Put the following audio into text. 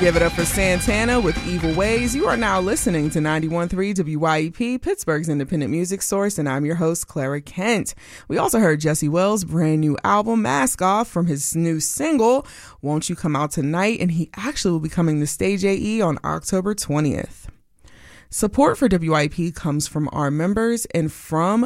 Give it up for Santana with Evil Ways. You are now listening to 91.3 WYEP, Pittsburgh's independent music source, and I'm your host, Clara Kent. We also heard Jesse Wells' brand new album, Mask Off, from his new single, Won't You Come Out Tonight, and he actually will be coming to Stage AE on October 20th. Support for WYP comes from our members and from